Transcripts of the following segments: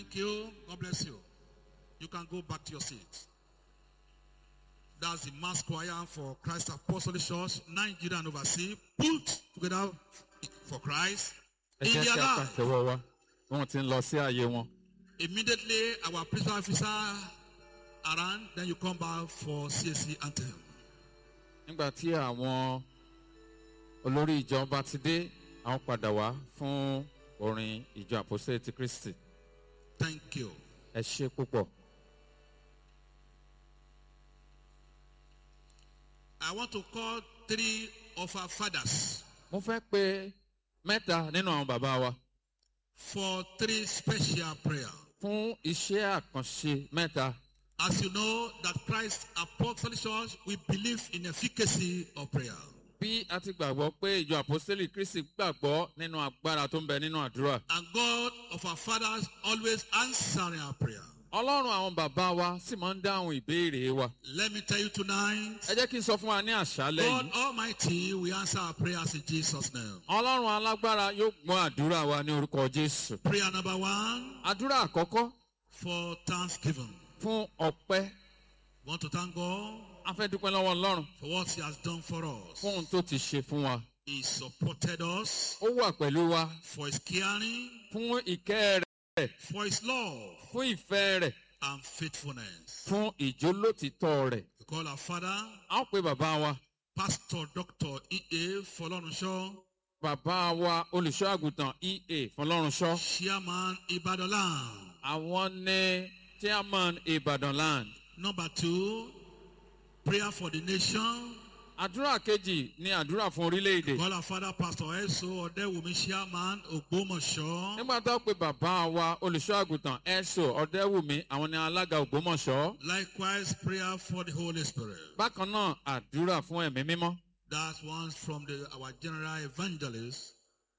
Thank you. God bless you. You can go back to your seat. That's the mass choir for Christ Apostolic Church, Nigeria and overseas, put together for Christ in their life. Immediately, our principal officer around, then you come back for CAC anthem. Nígbà tí àwọn olórí ìjọ bá ti dé, àwọn padà wá fún orin ìjọ Àpọ́sítélì ti Kristi. Thank you. Ẹ ṣé púpọ̀. I want to call 3 of our fathers. Mo fẹ́ pè mẹ́ta nínú àwọn bàbá wa For 3 special prayer. fún iṣẹ́ àkànṣe mẹ́ta. As you know, that Christ Apostolic Church, we believe in efficacy of prayer. Bí a ti gbàgbọ́ pé ìjọ Àpọ́sítélì Kristi gbàgbọ́ nínú agbára tó ń bẹ nínú àdúrà. And God of our fathers always answering our prayer. Ọlọ́run àwọn bàbá wa sì máa ń dáhùn ìbéèrè wa. Let me tell you tonight, Ẹ jẹ́ kí n sọ fún wa ní àṣálẹ́ God yìí. Almighty will answer our prayers in Jesus' name. Ọlọ́run alágbára yóò gbọ́ àdúrà wa ní orúkọ Jésù. Prayer number 1, Àdúrà àkọ́kọ́ for thanksgiving. fún ọpẹ́. We want to thank God A fẹ́ dúpẹ́ lọ́wọ́ Ọlọ́run for what He has done for us. fún ohun tó ti ṣe fún wa. He supported us Ó wà pẹ̀lú wa for His caring, fún ìkẹ́ rẹ̀, for His love fún ìfẹ́ rẹ̀, and faithfulness. fún ìjólótìtọ́ rẹ̀. We call our Father, A ó pe bàbá wa, Pastor Dr. E.A. Folorunsho, bàbá wa olùṣọ́ àgùntàn EA Fọlọ́runṣọ́. Chairman Ibadan Land. Àwọn ní Chairman Ìbàdàn Land. Number 2, prayer for the nation. Àdúrà kejì ni àdúrà fún orílẹ̀-èdè. Call our Father, Pastor Eso Odewumi, Chairman Ogbomoso. Nígbà tó pe bàbá wa olùṣọ́ àgùntàn Ẹ̀sọ́ Ọ̀dẹ́wùmí, àwọn ní alága Ògbómọ̀ṣọ́. Likewise, prayer for the Holy Spirit. Bákan náà, àdúrà fún ẹ̀mí mímọ́. That's one from our general evangelist.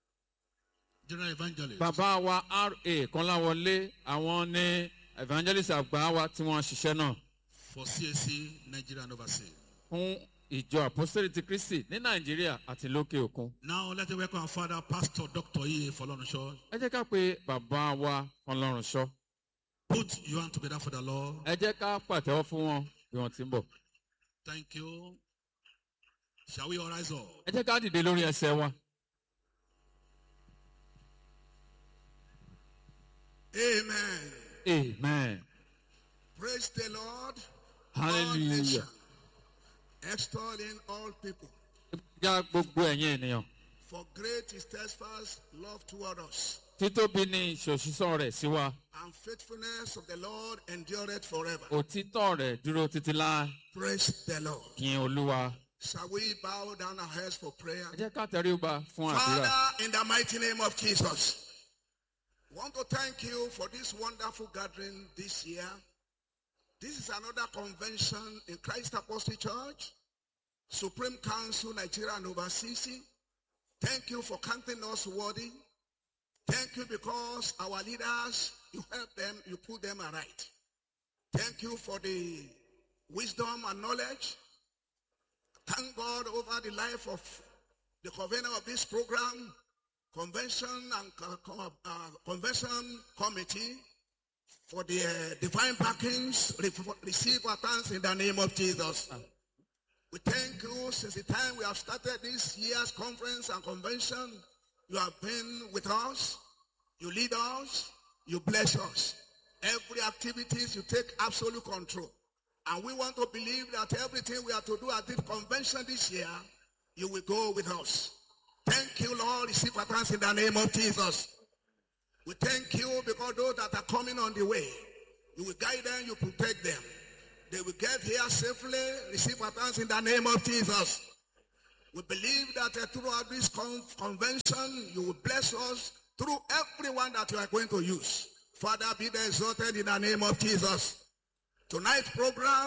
General evangelist. Bàbá wa R.A. Kọ́láwọlé, àwọn ní evangelist àgbà wa tí wọ́n ṣiṣẹ́ náà. For CAC, Nigeria and overseas. Fún ìjọ Àpọ́sítélì ti Kristi ní Nàìjíríà àti lókè òkun. Now, let's welcome our Father, Pastor Dr. E.A. Folorunsho. Ẹ jẹ́ ká pe bàbá wa Fọlọ́runṣọ́. Put your hand together for the Lord. Ẹ jẹ́ ká pàtẹ́wọ́ fún wọn bí wọ́n ti ń bọ̀. Thank you. Shall we all rise up? Ẹ jẹ́ ká dìde lórí ẹsẹ̀ wa. Amen. Amen. Praise the Lord. Hallelujah. Extolling all people. Já gbogbo ẹ̀yin ènìyàn. For great is steadfast love toward us, Títóbi ni ìṣòṣìṣọ́ rẹ̀ sí wa. and faithfulness of the Lord endureth forever. Òtítọ́ rẹ̀ dúró títí láé. Praise the Lord. Yìn Olúwa. Shall we bow down our heads for prayer? Ẹ jẹ́ ká tẹríba fún àdúrà. Father, in the mighty name of Jesus, we want to thank you for this wonderful gathering this year. This is another convention in Christ Apostolic Church, Supreme Council, Nigeria and overseas. Thank you for counting us worthy. Thank you because our leaders, you help them, you put them aright. Thank you for the wisdom and knowledge. Thank God over the life of the convener of this program, convention and convention committee, for the divine backings. Receive our thanks in the name of Jesus. We thank you since the time we have started this year's conference and convention. You have been with us. You lead us. You bless us. Every activities you take absolute control. And we want to believe that everything we are to do at this convention this year, you will go with us. Thank you, Lord. Receive our thanks in the name of Jesus. We thank you because those that are coming on the way, you will guide them, you protect them. They will get here safely. Receive our thanks in the name of Jesus. We believe that throughout this convention, you will bless us through everyone that you are going to use. Father, be exalted in the name of Jesus. Tonight's program